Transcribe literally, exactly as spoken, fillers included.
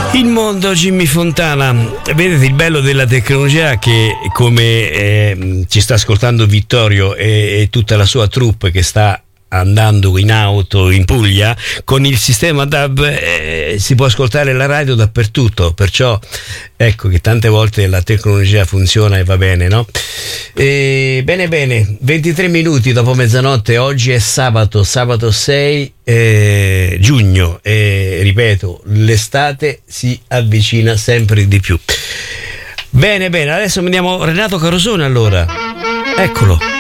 Il mondo Jimmy Fontana. Vedete il bello della tecnologia, che come eh, ci sta ascoltando Vittorio e, e tutta la sua troupe che sta andando in auto in Puglia, con il sistema D A B eh, si può ascoltare la radio dappertutto, perciò ecco che tante volte la tecnologia funziona e va bene, no? E, bene bene, ventitré minuti dopo mezzanotte, oggi è sabato, sabato sei eh, giugno e ripeto, l'estate si avvicina sempre di più. Bene bene, adesso andiamo Renato Carosone allora, eccolo.